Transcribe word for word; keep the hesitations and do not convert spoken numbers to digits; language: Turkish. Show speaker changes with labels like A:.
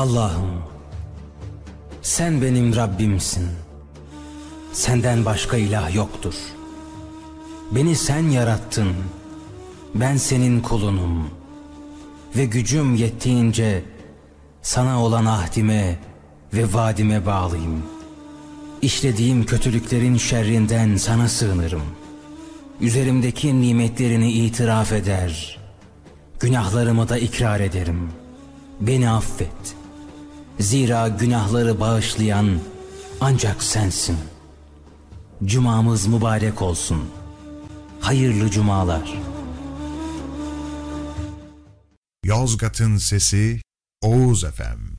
A: Allah'ım, sen benim Rabbimsin. Senden başka ilah yoktur. Beni sen yarattın. Ben senin kulunum. Ve gücüm yettiğince sana olan ahdime ve vaadime bağlıyım. İşlediğim kötülüklerin şerrinden sana sığınırım. Üzerimdeki nimetlerini itiraf eder. Günahlarımı da ikrar ederim. Beni affet. Zira günahları bağışlayan ancak sensin. Cumamız mübarek olsun. Hayırlı cumalar.
B: Yozgat'ın Sesi Oğuz Efem.